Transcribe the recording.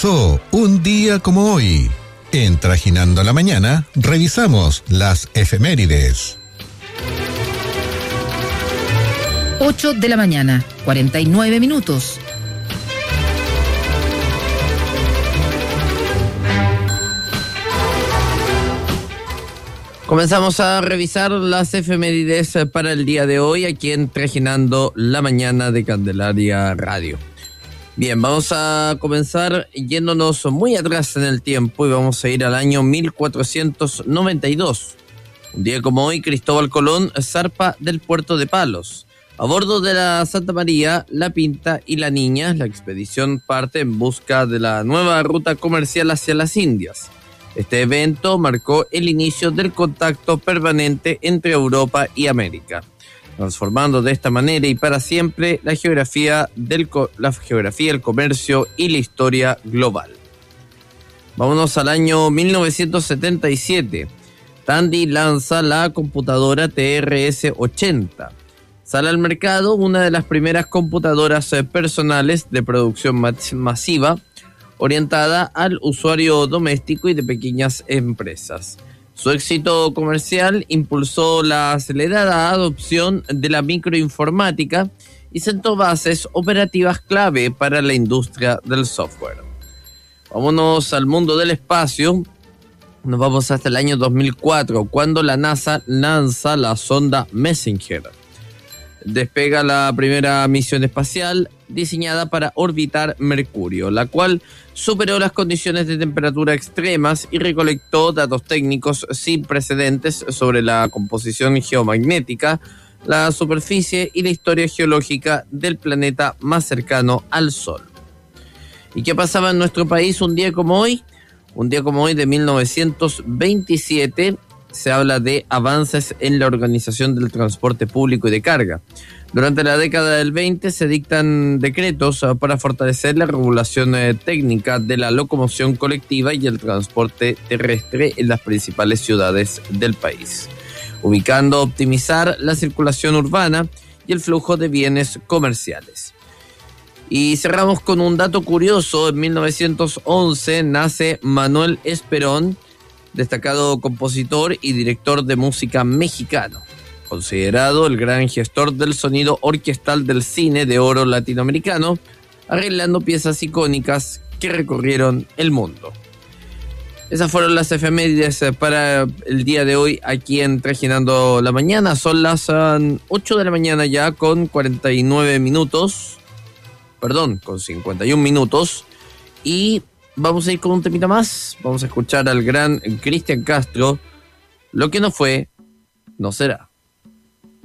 pasó un día como hoy? En Trajinando la Mañana, revisamos las efemérides. 8 de la mañana, 49 minutos. Comenzamos a revisar las efemérides para el día de hoy aquí en Trajinando la Mañana de Candelaria Radio. Bien, vamos a comenzar yéndonos muy atrás en el tiempo y vamos a ir al año 1492. Un día como hoy, Cristóbal Colón zarpa del puerto de Palos. A bordo de la Santa María, la Pinta y la Niña, la expedición parte en busca de la nueva ruta comercial hacia las Indias. Este evento marcó el inicio del contacto permanente entre Europa y América, transformando de esta manera y para siempre la geografía, el comercio y la historia global. Vámonos al año 1977. Tandy lanza la computadora TRS-80. Sale al mercado una de las primeras computadoras personales de producción masiva, orientada al usuario doméstico y de pequeñas empresas. Su éxito comercial impulsó la acelerada adopción de la microinformática y sentó bases operativas clave para la industria del software. Vámonos al mundo del espacio. Nos vamos hasta el año 2004, cuando la NASA lanza la sonda Messenger. Despega la primera misión espacial diseñada para orbitar Mercurio, la cual superó las condiciones de temperatura extremas y recolectó datos técnicos sin precedentes sobre la composición geomagnética, la superficie y la historia geológica del planeta más cercano al Sol. ¿Y qué pasaba en nuestro país un día como hoy? Un día como hoy de 1927 se habla de avances en la organización del transporte público y de carga. Durante la década del 20 se dictan decretos para fortalecer la regulación técnica de la locomoción colectiva y el transporte terrestre en las principales ciudades del país, ubicando optimizar la circulación urbana y el flujo de bienes comerciales. Y cerramos con un dato curioso. En 1911 nace Manuel Esperón, destacado compositor y director de música mexicano, considerado el gran gestor del sonido orquestal del cine de oro latinoamericano, arreglando piezas icónicas que recorrieron el mundo. Esas fueron las efemérides para el día de hoy aquí en Trajinando la Mañana. Son las 8 de la mañana ya con 49 minutos, con 51 minutos, y vamos a ir con un temita más. Vamos a escuchar al gran Cristian Castro. Lo que no fue, no será.